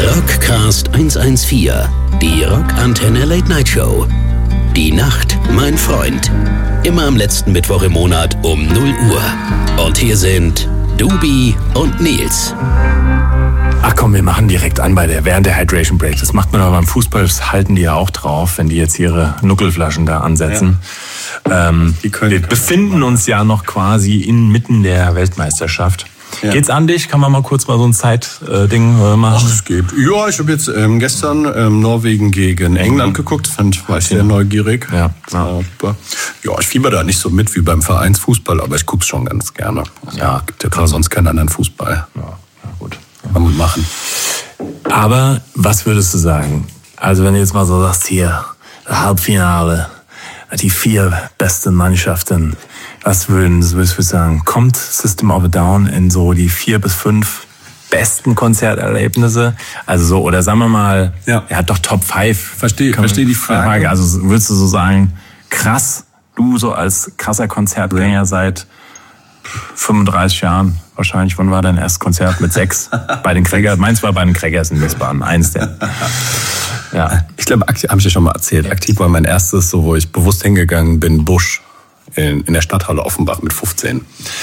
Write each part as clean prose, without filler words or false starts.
Rockcast 114, die Rockantenne Late Night Show. Die Nacht, mein Freund. Immer am letzten Mittwoch im Monat um 0 Uhr. Und hier sind Dubi und Nils. Ach komm, wir machen direkt an während der Hydration Break. Das macht man aber beim Fußball, das halten die ja auch drauf, wenn die jetzt ihre Nuckelflaschen da ansetzen. Ja. Wir befinden uns ja noch quasi inmitten der Weltmeisterschaft. Ja. Geht's an dich? Kann man mal kurz so ein Zeitding machen? Ach, es geht. Ja, ich habe jetzt gestern Norwegen gegen England geguckt. War ich sehr neugierig. Ja. Ja, ich fieber da nicht so mit wie beim Vereinsfußball, aber ich guck's schon ganz gerne. Ja, gibt ja gerade sonst keinen anderen Fußball. Ja, gut. Kann man machen. Aber was würdest du sagen? Also wenn du jetzt mal so sagst, hier, Halbfinale, die 4 besten Mannschaften, was würdest du sagen? Kommt System of a Down in so die 4 bis 5 besten Konzerterlebnisse? Also so, oder sagen wir mal, er hat doch Top 5. Verstehe die Frage. Also würdest du so sagen, krass, du so als krasser Konzertgänger seit 35 Jahren wahrscheinlich. Wann war dein erstes Konzert? Mit 6? Bei den Crackers. Meins war bei den Crackers in Wiesbaden. Eins der. Ja. Ich glaube, habe ich ja schon mal erzählt. Aktiv war mein erstes, so wo ich bewusst hingegangen bin, Busch. In der Stadthalle Offenbach mit 15.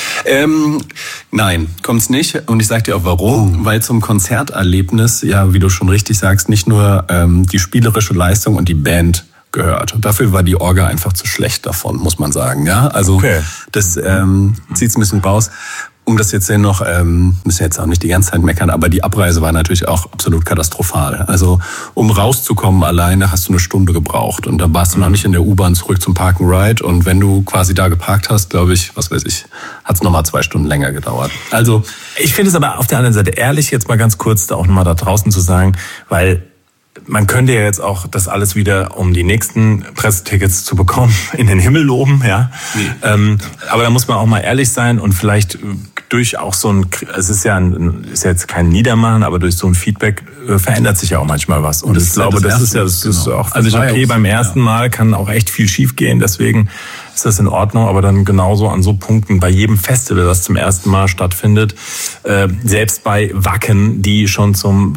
Nein, kommt's nicht. Und ich sag dir auch warum. Weil zum Konzerterlebnis, ja, wie du schon richtig sagst, nicht nur die spielerische Leistung und die Band gehört. Und dafür war die Orga einfach zu schlecht davon, muss man sagen. Ja, also das zieht's ein bisschen raus. Um das jetzt noch, müssen jetzt auch nicht die ganze Zeit meckern, aber die Abreise war natürlich auch absolut katastrophal. Also um rauszukommen alleine hast du 1 Stunde gebraucht und da warst du noch nicht in der U-Bahn zurück zum Park and Ride und wenn du quasi da geparkt hast, glaube ich, hat es nochmal 2 Stunden länger gedauert. Also ich finde es aber auf der anderen Seite ehrlich, jetzt mal ganz kurz da auch nochmal da draußen zu sagen, weil man könnte ja jetzt auch das alles wieder, um die nächsten Pressetickets zu bekommen, in den Himmel loben, ja. Aber da muss man auch mal ehrlich sein und vielleicht durch auch so es ist ja jetzt kein Niedermachen, aber durch so ein Feedback verändert sich ja auch manchmal was. Und ich glaube, das ist auch völlig okay. Beim ersten Mal kann auch echt viel schief gehen, deswegen ist das in Ordnung, aber dann genauso an so Punkten bei jedem Festival, das zum ersten Mal stattfindet, selbst bei Wacken, die schon zum,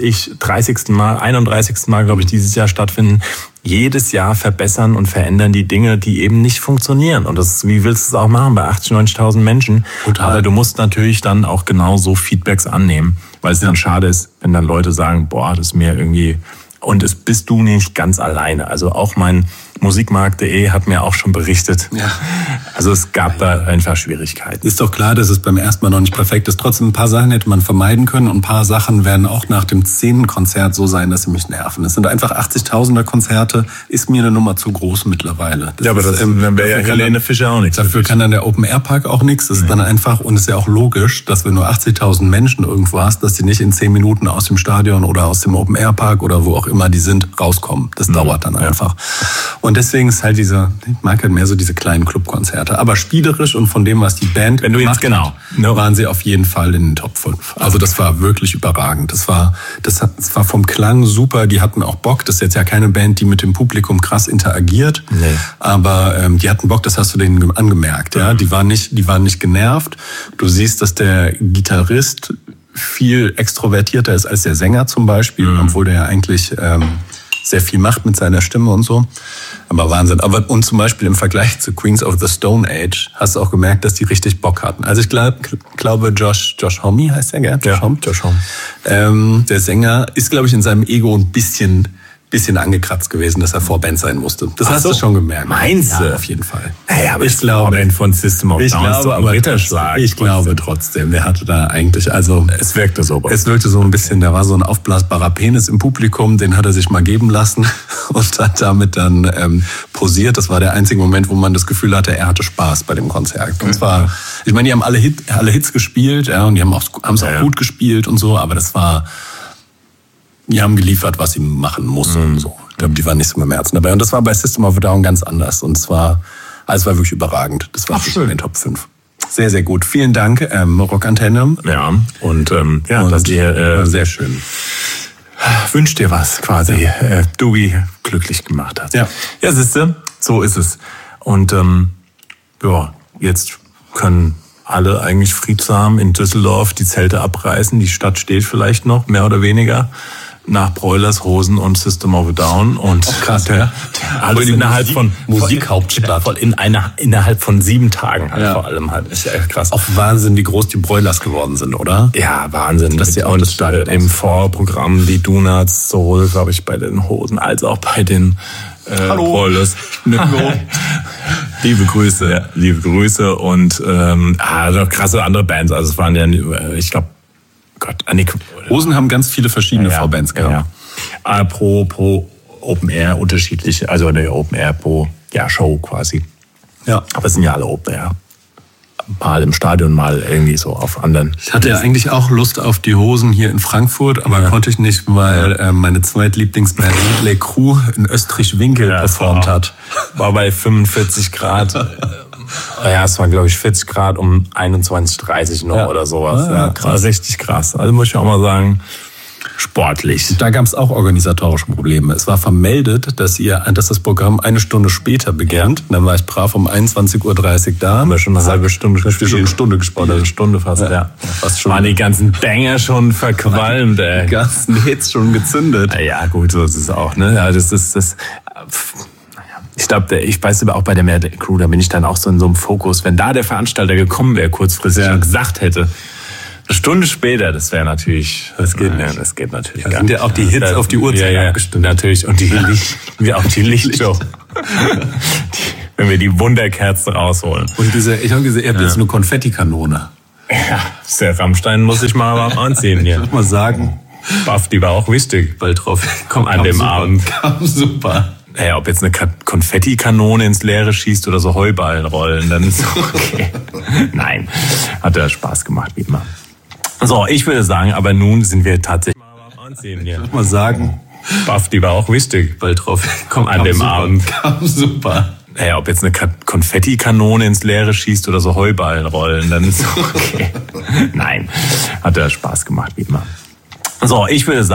30. Mal, 31. Mal, glaube ich, dieses Jahr stattfinden, jedes Jahr verbessern und verändern die Dinge, die eben nicht funktionieren. Und wie willst du es auch machen bei 80.000, 90.000 Menschen? Total. Aber du musst natürlich dann auch genauso Feedbacks annehmen, weil es dann schade ist, wenn dann Leute sagen, boah, das ist mir irgendwie... Und es bist du nicht ganz alleine. Also auch mein Musikmarkt.de hat mir auch schon berichtet. Ja. Also es gab da einfach Schwierigkeiten. Ist doch klar, dass es beim ersten Mal noch nicht perfekt ist. Trotzdem ein paar Sachen hätte man vermeiden können und ein paar Sachen werden auch nach dem 10. Konzert so sein, dass sie mich nerven. Es sind einfach 80.000er Konzerte, ist mir eine Nummer zu groß mittlerweile. Das aber dann wäre ja Helene Fischer auch nichts. Dafür kann dann der Open-Air-Park auch nichts. Das ist dann einfach, und es ist ja auch logisch, dass wenn du 80.000 Menschen irgendwo hast, dass die nicht in 10 Minuten aus dem Stadion oder aus dem Open-Air-Park oder wo auch immer die sind, rauskommen. Das dauert dann einfach. Und deswegen ist halt ich mag halt mehr so diese kleinen Clubkonzerte. Aber spielerisch und von dem, was die Band gemacht hat, waren sie auf jeden Fall in den Top 5. Also das war wirklich überragend. Das war vom Klang super. Die hatten auch Bock. Das ist jetzt ja keine Band, die mit dem Publikum krass interagiert. Nee. Aber die hatten Bock, das hast du denen angemerkt. Ja? Die waren nicht genervt. Du siehst, dass der Gitarrist viel extrovertierter ist als der Sänger zum Beispiel, obwohl der ja eigentlich sehr viel macht mit seiner Stimme und so. Aber Wahnsinn. Und zum Beispiel im Vergleich zu Queens of the Stone Age hast du auch gemerkt, dass die richtig Bock hatten. Also ich glaube, Josh Homme heißt der, gell? Josh Homme. Der Sänger ist, glaube ich, in seinem Ego ein bisschen angekratzt gewesen, dass er Vorband sein musste. Das hast du schon gemerkt. Meinst du? Ja, auf jeden Fall. Hey, aber ich glaube, von System of Down Ritterschlag. Ich glaube trotzdem, der hatte da eigentlich, es wirkte so. Es wirkte so ein bisschen, da war so ein aufblasbarer Penis im Publikum, den hat er sich mal geben lassen und hat damit dann posiert. Das war der einzige Moment, wo man das Gefühl hatte, er hatte Spaß bei dem Konzert. Und zwar, ich meine, die haben alle Hits gespielt, ja, und die haben es auch gut gespielt und so, aber die haben geliefert, was sie machen mussten. So. Ich glaube, die waren nicht so mit dem Herzen dabei. Und das war bei System of a Down ganz anders. Und es war wirklich überragend. Das war in den Top 5. Sehr, sehr gut. Vielen Dank, Rockantenne. Ja, und dass ihr sehr schön wünscht dir was quasi, Dubi glücklich gemacht hast. Ja, siehste, so ist es. Und jetzt können alle eigentlich friedsam in Düsseldorf die Zelte abreißen. Die Stadt steht vielleicht noch, mehr oder weniger. Nach Broilers, Hosen und System of a Down und krass, ja. Alles innerhalb von Musikhauptstadt. Innerhalb von 7 Tagen halt, vor allem halt. Ist ja krass. Auch Wahnsinn, wie groß die Broilers geworden sind, oder? Ja, Wahnsinn. Dass die auch das Stadion im Vorprogramm die Donuts, sowohl, glaube ich, bei den Hosen als auch bei den Broilers. Liebe Grüße, ja. Liebe Grüße und krasse andere Bands. Also es waren ja, ich glaube, Hosen haben ganz viele verschiedene Vorbands gehabt. Ja. Pro Open Air unterschiedliche, also eine Open Air pro Show quasi. Ja. Aber es sind ja alle Open Air. Mal im Stadion, mal irgendwie so auf anderen. Ich hatte ja eigentlich auch Lust auf die Hosen hier in Frankfurt, aber konnte ich nicht, weil meine zweitlieblingsband Le Crew in Österreich-Winkel performt hat. War bei 45 Grad. Ja, es war, glaube ich, 40 Grad um 21:30 noch oder sowas. Ja, krass. Richtig krass. Also muss ich auch mal sagen, sportlich. Da gab es auch organisatorische Probleme. Es war vermeldet, dass das Programm 1 Stunde später beginnt. Dann war ich brav um 21:30 Uhr da. Haben wir schon eine halbe Stunde gespielt. Schon eine Stunde gespielt. Oder eine Stunde fast, ja. Fast schon. Waren die ganzen Banger schon verqualmt, ey. Die ganzen Hits schon gezündet. Ja, gut, so ist es auch, ne? Ja, das ist das. Ich glaube, ich weiß aber auch bei der Mad Crew, da bin ich dann auch so in so einem Fokus. Wenn da der Veranstalter gekommen wäre, kurzfristig und gesagt hätte, eine Stunde später, das wäre natürlich, das geht natürlich gar nicht. Sind ja auch die Hits auf die Uhrzeit abgestimmt. Natürlich, und auch die Lichtshow. Wenn wir die Wunderkerzen rausholen. Und ich habe gesehen, ihr habt jetzt eine Konfettikanone. Ja, der Rammstein muss ich mal anziehen hier. Ich muss mal sagen. Buff, die war auch wichtig. Bald drauf. An dem Abend. Kam super. Naja, ob jetzt eine Konfettikanone ins Leere schießt oder so Heuballen rollen, dann ist es okay. Nein, hat ja Spaß gemacht, wie immer. So, ich würde sagen, aber nun sind wir tatsächlich mal anziehen hier. Ich muss mal sagen. Buff, die war auch wichtig. Bald drauf. An dem Abend. Kam super. Naja, ob jetzt eine Konfettikanone ins Leere schießt oder so Heuballen rollen, dann ist es okay. Nein, hat ja Spaß gemacht, wie immer. So, ich würde sagen,